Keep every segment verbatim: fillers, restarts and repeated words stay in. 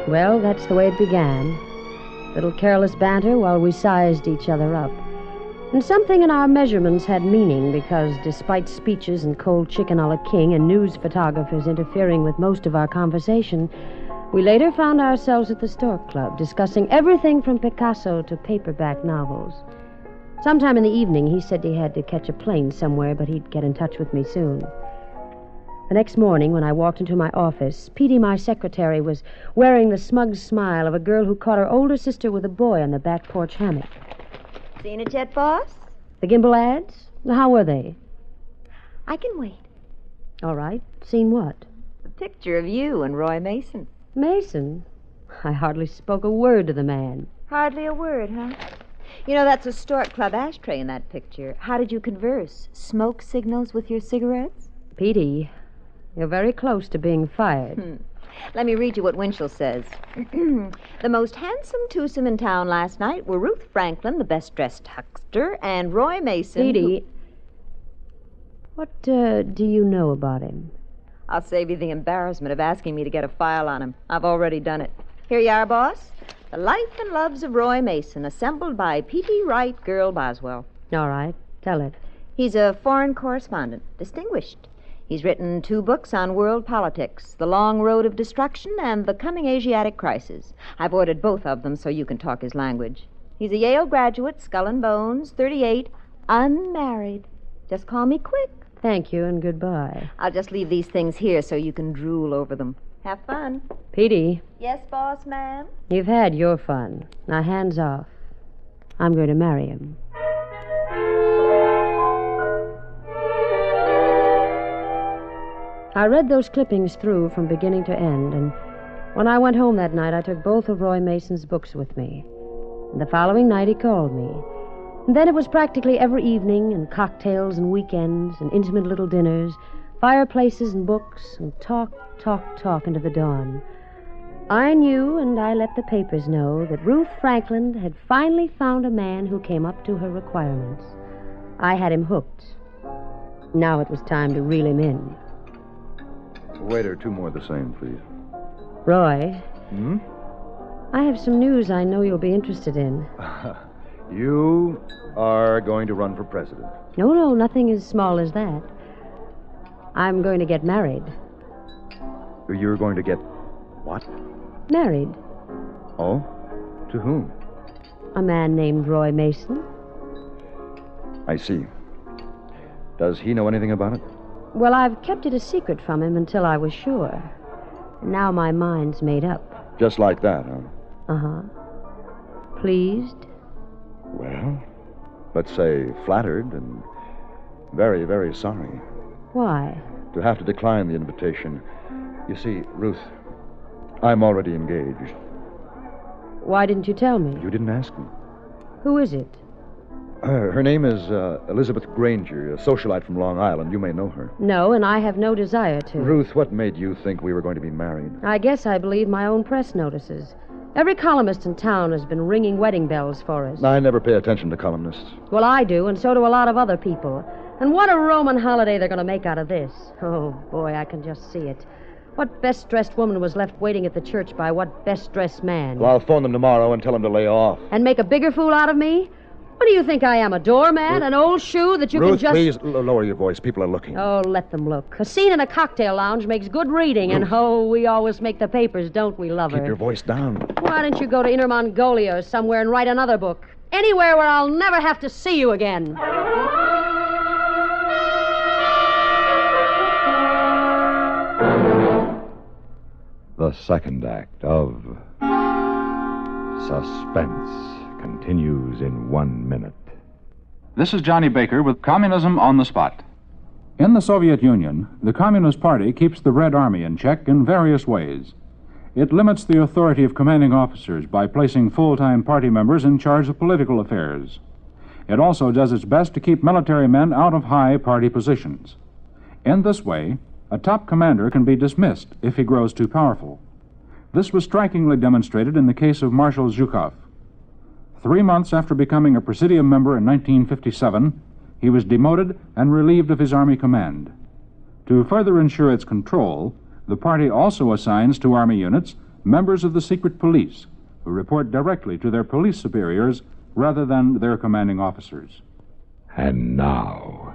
Well, that's the way it began. Little careless banter while we sized each other up. And something in our measurements had meaning because despite speeches and cold chicken a la king and news photographers interfering with most of our conversation, we later found ourselves at the Stork Club discussing everything from Picasso to paperback novels. Sometime in the evening, he said he had to catch a plane somewhere, but he'd get in touch with me soon. The next morning, when I walked into my office, Petey, my secretary, was wearing the smug smile of a girl who caught her older sister with a boy on the back porch hammock. Seen it yet, boss? The Gimbal ads? How were they? I can wait. All right. Seen what? A picture of you and Roy Mason. Mason? I hardly spoke a word to the man. Hardly a word, huh? You know, that's a Stork Club ashtray in that picture. How did you converse? Smoke signals with your cigarettes? Petey, you're very close to being fired. Hmm. Let me read you what Winchell says. The most handsome twosome in town last night were Ruth Franklin, the best-dressed huckster, and Roy Mason. Petey, who... what uh, do you know about him? I'll save you the embarrassment of asking me to get a file on him. I've already done it. Here you are, boss. The Life and Loves of Roy Mason, assembled by P T Wright Girl Boswell. All right, tell it. He's a foreign correspondent, distinguished. He's written two books on world politics, The Long Road of Destruction and The Coming Asiatic Crisis. I've ordered both of them so you can talk his language. He's a Yale graduate, skull and bones, thirty-eight, unmarried. Just call me quick. Thank you and goodbye. I'll just leave these things here so you can drool over them. Have fun. Petey. Yes, boss, ma'am? You've had your fun. Now, hands off. I'm going to marry him. I read those clippings through from beginning to end, and when I went home that night, I took both of Roy Mason's books with me. And the following night, he called me. And then it was practically every evening, and cocktails and weekends, and intimate little dinners, fireplaces and books, and talk, talk, talk into the dawn. I knew, and I let the papers know, that Ruth Franklin had finally found a man who came up to her requirements. I had him hooked. Now it was time to reel him in. Waiter, two more of the same, please. Roy. Hmm? I have some news I know you'll be interested in. You are going to run for president. No, no, nothing as small as that. I'm going to get married. You're going to get what? Married. Oh? To whom? A man named Roy Mason. I see. Does he know anything about it? Well, I've kept it a secret from him until I was sure. Now my mind's made up. Just like that, huh? Uh-huh. Pleased? Well, let's say flattered and very, very sorry. Why? To have to decline the invitation. You see, Ruth, I'm already engaged. Why didn't you tell me? You didn't ask me. Who is it? Her, her name is uh, Elizabeth Granger, a socialite from Long Island. You may know her. No, and I have no desire to. Ruth, what made you think we were going to be married? I guess I believe my own press notices. Every columnist in town has been ringing wedding bells for us. I never pay attention to columnists. Well, I do, and so do a lot of other people. And what a Roman holiday they're going to make out of this. Oh, boy, I can just see it. What best-dressed woman was left waiting at the church by what best-dressed man? Well, I'll phone them tomorrow and tell them to lay off. And make a bigger fool out of me? What do you think I am, a doormat, Ruth, an old shoe that you Ruth, can just... please, l- lower your voice. People are looking. Oh, let them look. A scene in a cocktail lounge makes good reading, Ruth. and oh, we always make the papers, don't we, lover? Keep your voice down. Why don't you go to Inner Mongolia or somewhere and write another book? Anywhere where I'll never have to see you again. The second act of Suspense continues in one minute. This is Johnny Baker with Communism on the Spot. In the Soviet Union, the Communist Party keeps the Red Army in check in various ways. It limits the authority of commanding officers by placing full-time party members in charge of political affairs. It also does its best to keep military men out of high party positions. In this way, a top commander can be dismissed if he grows too powerful. This was strikingly demonstrated in the case of Marshal Zhukov. Three months after becoming a Presidium member in nineteen fifty-seven, he was demoted and relieved of his Army command. To further ensure its control, the party also assigns to Army units members of the secret police who report directly to their police superiors rather than their commanding officers. And now,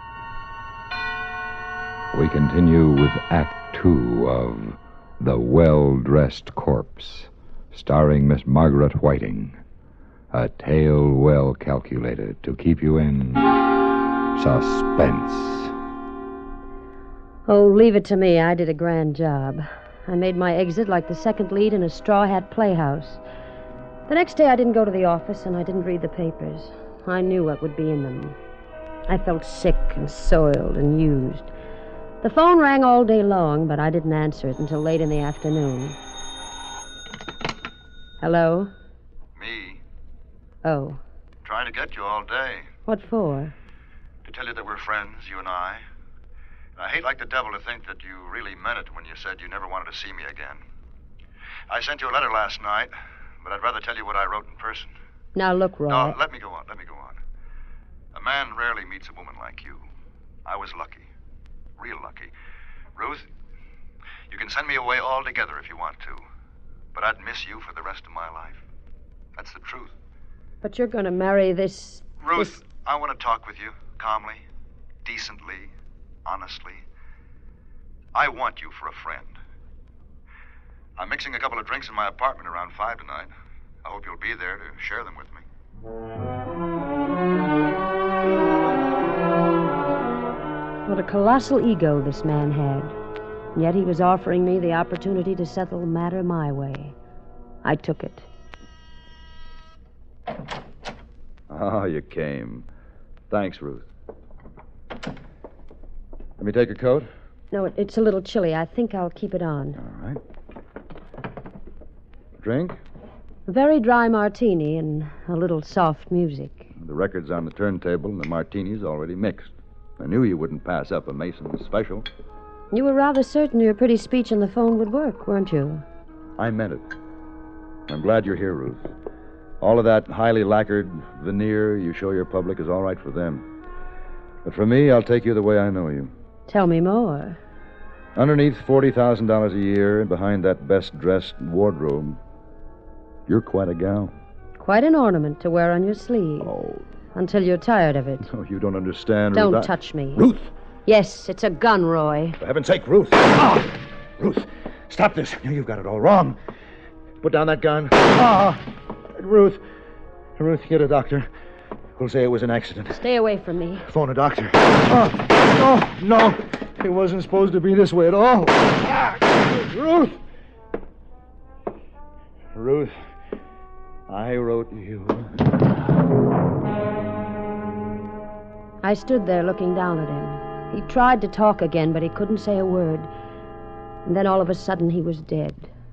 we continue with Act Two of The Well-Dressed Corpse, starring Miss Margaret Whiting. A tale well calculated to keep you in suspense. Oh, leave it to me. I did a grand job. I made my exit like the second lead in a straw hat playhouse. The next day I didn't go to the office and I didn't read the papers. I knew what would be in them. I felt sick and soiled and used. The phone rang all day long, but I didn't answer it until late in the afternoon. Hello? Me. Oh. Trying to get you all day. What for? To tell you that we're friends, you and I. And I hate like the devil to think that you really meant it when you said you never wanted to see me again. I sent you a letter last night, but I'd rather tell you what I wrote in person. Now, look, Roy. No, let me go on, let me go on. A man rarely meets a woman like you. I was lucky. Real lucky. Ruth, you can send me away altogether if you want to. But I'd miss you for the rest of my life. That's the truth. But you're going to marry this... Ruth, this... I want to talk with you, calmly, decently, honestly. I want you for a friend. I'm mixing a couple of drinks in my apartment around five tonight. I hope you'll be there to share them with me. What a colossal ego this man had. And yet he was offering me the opportunity to settle the matter my way. I took it. Ah, you came. Thanks, Ruth. Let me take your coat? No, it, it's a little chilly. I think I'll keep it on. All right. Drink? A very dry martini and a little soft music. The record's on the turntable and the martini's already mixed. I knew you wouldn't pass up a Mason's special. You were rather certain your pretty speech on the phone would work, weren't you? I meant it. I'm glad you're here, Ruth. All of that highly lacquered veneer you show your public is all right for them. But for me, I'll take you the way I know you. Tell me more. Underneath forty thousand dollars a year and behind that best-dressed wardrobe, you're quite a gal. Quite an ornament to wear on your sleeve. Oh. Until you're tired of it. Oh, you don't understand, Don't Ruth. I... touch me. Ruth! Yes, it's a gun, Roy. For heaven's sake, Ruth. Ah! Ruth, stop this. You've got it all wrong. Put down that gun. Ah! Ruth. Ruth, get a doctor. We'll say it was an accident. Stay away from me. Phone a doctor. Oh, oh no. It wasn't supposed to be this way at all. Ah! Ruth! Ruth, I wrote you. I stood there looking down at him. He tried to talk again, but he couldn't say a word. And then all of a sudden he was dead.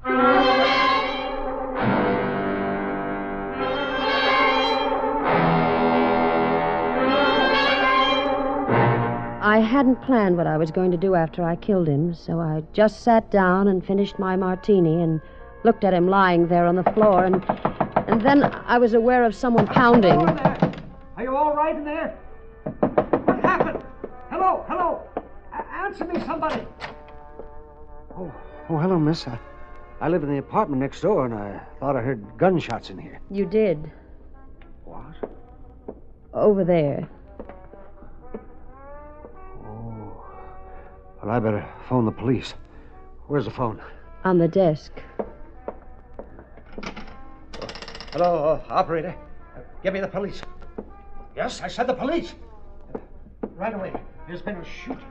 I hadn't planned what I was going to do after I killed him, so I just sat down and finished my martini and looked at him lying there on the floor, and and then I was aware of someone pounding. Hello there. Are you all right in there? What happened? Hello, hello. A- answer me, somebody. Oh, oh, hello, miss. I, I live in the apartment next door, and I thought I heard gunshots in here. You did. What? Over there. Oh. Well, I better phone the police. Where's the phone? On the desk. Hello, uh, operator. Uh, give me the police. Yes, I said the police. Uh, right away. There's been a shooting.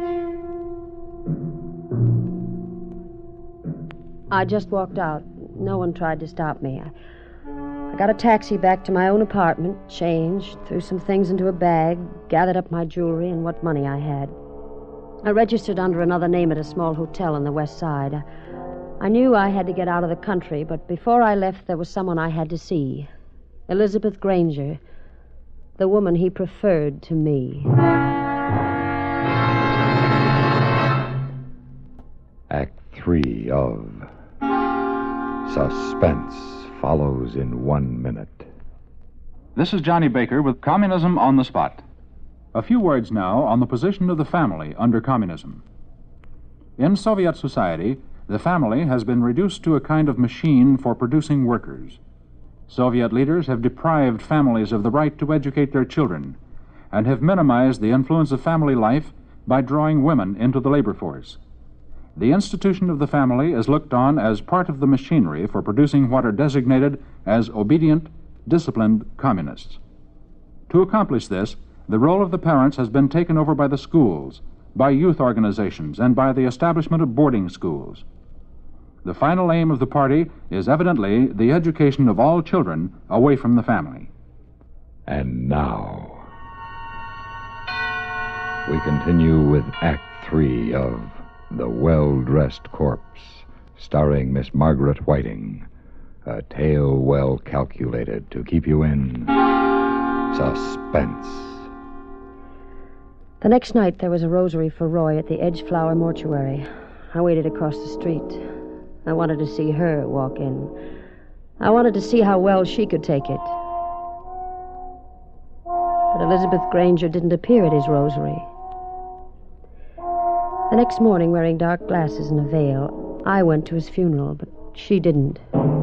I just walked out. No one tried to stop me. I, I got a taxi back to my own apartment, changed, threw some things into a bag, gathered up my jewelry and what money I had. I registered under another name at a small hotel on the west side. I, I knew I had to get out of the country, but before I left, there was someone I had to see. Elizabeth Granger, the woman he preferred to me. Act Three of Suspense follows in one minute. This is Johnny Baker with Communism on the Spot. A few words now on the position of the family under communism. In Soviet society, the family has been reduced to a kind of machine for producing workers. Soviet leaders have deprived families of the right to educate their children and have minimized the influence of family life by drawing women into the labor force. The institution of the family is looked on as part of the machinery for producing what are designated as obedient, disciplined communists. To accomplish this, the role of the parents has been taken over by the schools, by youth organizations, and by the establishment of boarding schools. The final aim of the party is evidently the education of all children away from the family. And now, we continue with Act Three of The Well-Dressed Corpse, starring Miss Margaret Whiting, a tale well calculated to keep you in suspense. The next night, there was a rosary for Roy at the Edgeflower Mortuary. I waited across the street. I wanted to see her walk in. I wanted to see how well she could take it. But Elizabeth Granger didn't appear at his rosary. The next morning, wearing dark glasses and a veil, I went to his funeral, but she didn't.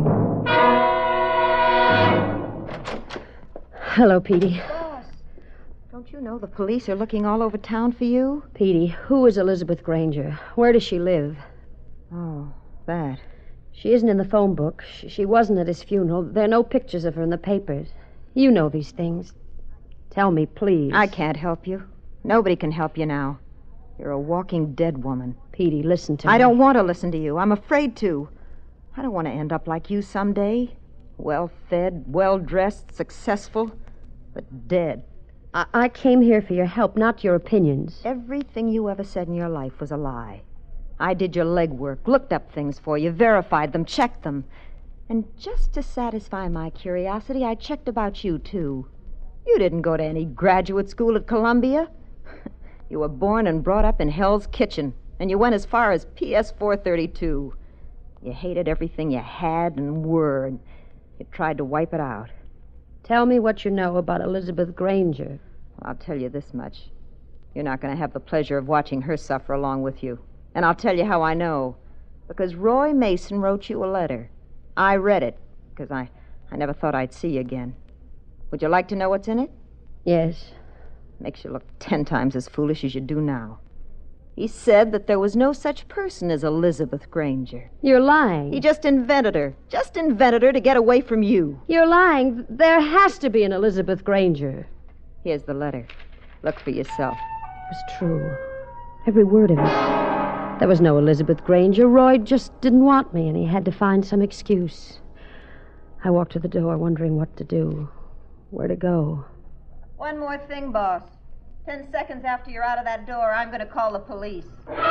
Hello, Petey. Boss, don't you know the police are looking all over town for you? Petey, who is Elizabeth Granger? Where does she live? Oh, that. She isn't in the phone book. She, she wasn't at his funeral. There are no pictures of her in the papers. You know these things. Tell me, please. I can't help you. Nobody can help you now. You're a walking dead woman. Petey, listen to me. I don't want to listen to you. I'm afraid to. I don't want to end up like you someday. Well-fed, well-dressed, successful, but dead. I-, I came here for your help, not your opinions. Everything you ever said in your life was a lie. I did your legwork, looked up things for you, verified them, checked them. And just to satisfy my curiosity, I checked about you, too. You didn't go to any graduate school at Columbia. You were born and brought up in Hell's Kitchen, and you went as far as P S four thirty-two. You hated everything you had and were, and you tried to wipe it out. Tell me what you know about Elizabeth Granger. I'll tell you this much. You're not going to have the pleasure of watching her suffer along with you. And I'll tell you how I know. Because Roy Mason wrote you a letter. I read it, because I, I never thought I'd see you again. Would you like to know what's in it? Yes. Makes you look ten times as foolish as you do now. He said that there was no such person as Elizabeth Granger. You're lying. He just invented her. Just invented her to get away from you. You're lying. There has to be an Elizabeth Granger. Here's the letter. Look for yourself. It was true. Every word of it. There was no Elizabeth Granger. Roy just didn't want me, and he had to find some excuse. I walked to the door, wondering what to do, where to go. One more thing, boss. Ten seconds after you're out of that door, I'm going to call the police.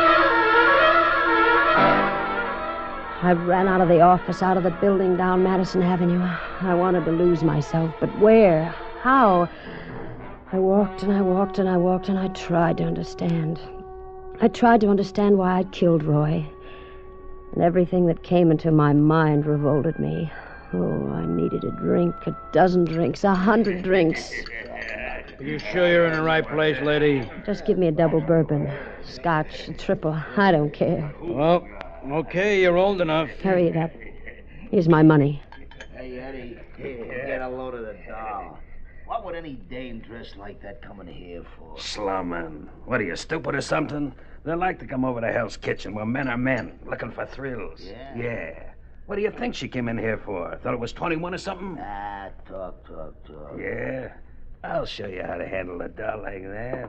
I ran out of the office, out of the building down Madison Avenue. I wanted to lose myself, but where? How? I walked and I walked and I walked and I tried to understand. I tried to understand why I'd killed Roy. And everything that came into my mind revolted me. Oh, I needed a drink, a dozen drinks, a hundred drinks. Are you sure you're in the right place, lady? Just give me a double bourbon. Scotch, a triple. I don't care. Well, okay, you're old enough. Hurry it up. Here's my money. Hey, Eddie, here, get a load of the doll. What would any dame dressed like that come in here for? Slumming. What are you, stupid or something? They like to come over to Hell's Kitchen where men are men, looking for thrills. Yeah? Yeah. What do you think she came in here for? Thought it was twenty-one or something? Ah, talk, talk, talk. Yeah? I'll show you how to handle a doll like that.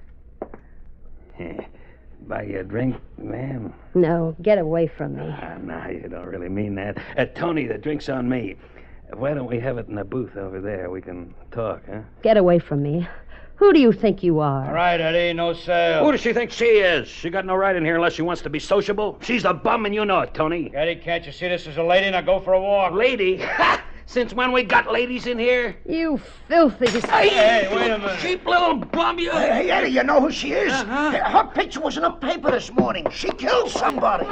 Buy you a drink, ma'am? No, get away from me. Ah, no, you don't really mean that. Uh, Tony, the drink's on me. Why don't we have it in the booth over there? We can talk, huh? Get away from me. Who do you think you are? All right, Eddie, no sale. Who does she think she is? She got no right in here unless she wants to be sociable. She's a bum, and you know it, Tony. Eddie, can't you see this is a lady? Now go for a walk. Lady? Ha! Since when we got ladies in here? You filthy... Hey, hey, wait a minute. Cheap little bum, you. Hey, hey, Eddie, you know who she is? Uh-huh. Her picture was in the paper this morning. She killed somebody.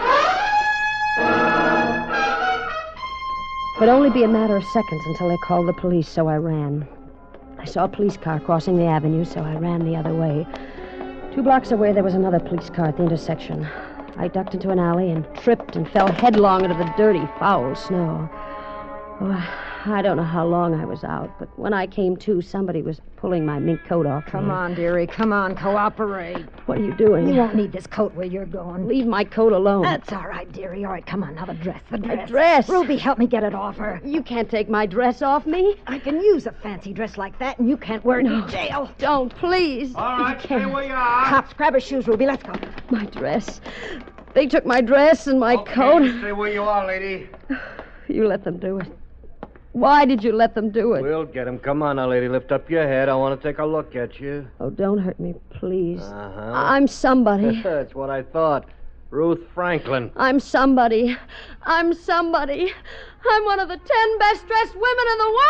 It'd only be a matter of seconds until they called the police, so I ran. I saw a police car crossing the avenue, so I ran the other way. Two blocks away, there was another police car at the intersection. I ducked into an alley and tripped and fell headlong into the dirty, foul snow. Oh, I don't know how long I was out, but when I came to, somebody was pulling my mink coat off. Come me. on, dearie. Come on. Cooperate. What are you doing? You won't need this coat where you're going. Leave my coat alone. That's all right, dearie. All right, come on. Now the dress. The dress. The dress? Ruby, help me get it off her. You can't take my dress off me. I can use a fancy dress like that, and you can't wear it No. in jail. Don't, please. All right, You stay can't. where you are. Cops, grab her shoes, Ruby. Let's go. My dress. They took my dress and my Okay, coat. Stay where you are, lady. You let them do it. Why did you let them do it? We'll get him. Come on now, lady. Lift up your head. I want to take a look at you. Oh, don't hurt me, please. Uh-huh. I'm somebody. That's what I thought. Ruth Franklin. I'm somebody. I'm somebody. I'm one of the ten best dressed women in the world.